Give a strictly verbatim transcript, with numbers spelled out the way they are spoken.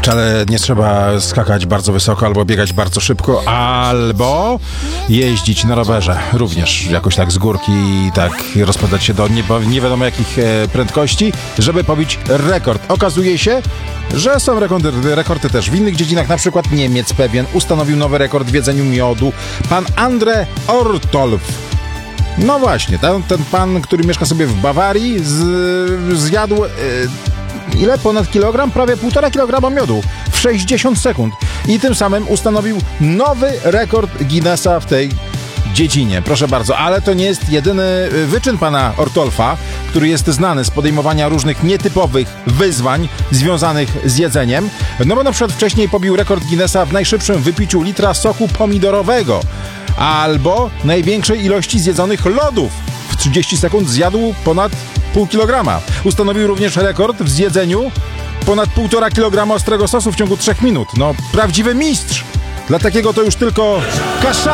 Wcale nie trzeba skakać bardzo wysoko, albo biegać bardzo szybko, albo jeździć na rowerze również jakoś tak z górki i tak rozpędzać się do nie, nie wiadomo jakich e, prędkości, żeby pobić rekord. Okazuje się, że są rekordy, rekordy też w innych dziedzinach, na przykład Niemiec pewien ustanowił nowy rekord w jedzeniu miodu. Pan Andre Ortolf. No właśnie, ten, ten pan, który mieszka sobie w Bawarii, z, zjadł e, ile? Ponad kilogram? Prawie półtora kilograma miodu w sześćdziesiąt sekund. I tym samym ustanowił nowy rekord Guinnessa w tej dziedzinie. Proszę bardzo, ale to nie jest jedyny wyczyn pana Ortolfa, który jest znany z podejmowania różnych nietypowych wyzwań związanych z jedzeniem. No bo na przykład wcześniej pobił rekord Guinnessa w najszybszym wypiciu litra soku pomidorowego. Albo największej ilości zjedzonych lodów. W trzydzieści sekund zjadł ponad pół kilograma. Ustanowił również rekord w zjedzeniu ponad półtora kilograma ostrego sosu w ciągu trzech minut. No, prawdziwy mistrz. Dla takiego to już tylko kasza.